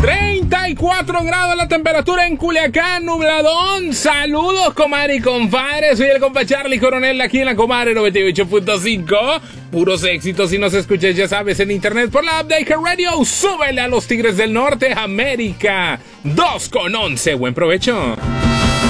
34 grados la temperatura en Culiacán, nubladón. Saludos, comadre y compadre. Soy el compa Charlie Coronel aquí en la comadre 98.5. Puros éxitos. Si nos escuchas, ya sabes, en internet por la app de iHeartRadio. Súbele a los Tigres del Norte, América. 2:11. Buen provecho.